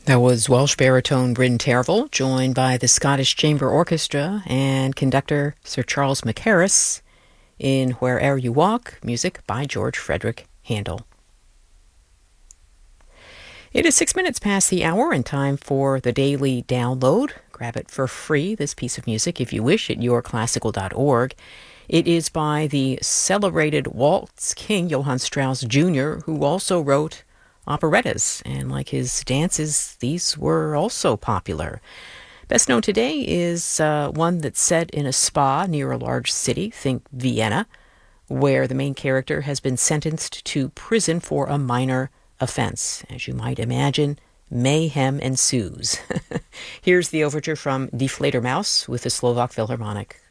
That was Welsh baritone Bryn Terfel, joined by the Scottish Chamber Orchestra and conductor Sir Charles Mackerras in Where'er You Walk, music by George Frederick Handel. It is 6 minutes past the hour and time for the daily download. Grab it for free, this piece of music, if you wish, at yourclassical.org. It is by the celebrated waltz king Johann Strauss Jr., who also wrote operettas, and like his dances, these were also popular. Best known today is one that's set in a spa near a large city, think Vienna, where the main character has been sentenced to prison for a minor offense. As you might imagine, mayhem ensues. Here's the overture from Die Fledermaus with the Slovak Philharmonic.